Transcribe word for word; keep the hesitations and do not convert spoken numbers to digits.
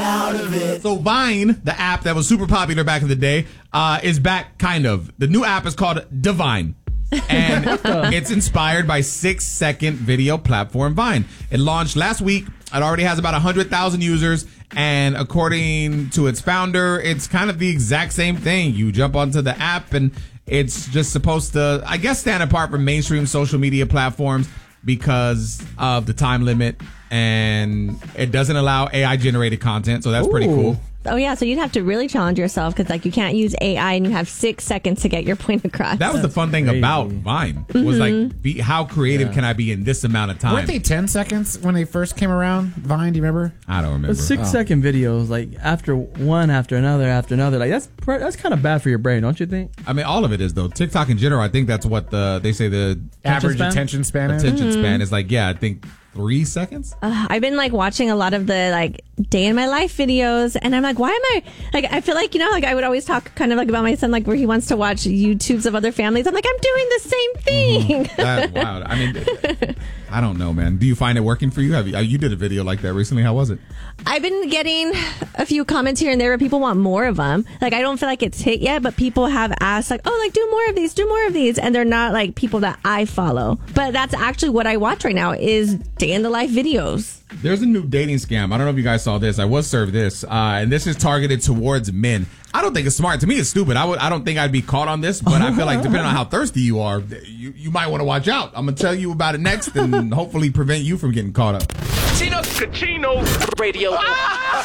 out of it. So Vine, the app that was super popular back in the day, uh, is back kind of. The new app is called Divine. And it's inspired by six-second video platform Vine. It launched last week. It already has about one hundred thousand users. And according to its founder, it's kind of the exact same thing. You jump onto the app and it's just supposed to, I guess, stand apart from mainstream social media platforms because of the time limit. And it doesn't allow A I-generated content, so that's Ooh. pretty cool. Oh, yeah, so you'd have to really challenge yourself because, like, you can't use A I and you have six seconds to get your point across. That was That's the fun thing crazy. about Vine. Mm-hmm. Was, like, be, how creative yeah. can I be in this amount of time? Weren't they ten seconds when they first came around, Vine? Do you remember? I don't remember. But six-second oh. videos, like, after one, after another, after another. Like, that's that's kind of bad for your brain, don't you think? I mean, all of it is, though. TikTok in general, I think that's what the they say the... Average span? attention span is? Attention Mm-hmm. span is, like, yeah, I think... Three seconds? Uh, I've been like watching a lot of the like day in my life videos, and I'm like, why am I like? I feel like you know, like I would always talk kind of like about my son, like where he wants to watch YouTubes of other families. I'm like, I'm doing the same thing. Mm-hmm. That's wild. I mean, I don't know, man. Do you find it working for you? Have you, you did a video like that recently? How was it? I've been getting a few comments here and there where people want more of them. Like, I don't feel like it's hit yet, but people have asked, like, oh, like, do more of these, do more of these. And they're not, like, people that I follow. But that's actually what I watch right now is day in the life videos. There's a new dating scam. I don't know if you guys saw this. I was served this. Uh, and this is targeted towards men. I don't think it's smart. To me, it's stupid. I would. I don't think I'd be caught on this, but I feel like depending on how thirsty you are, you, you might want to watch out. I'm going to tell you about it next and hopefully prevent you from getting caught up. Chino, Kachino Radio. Ah!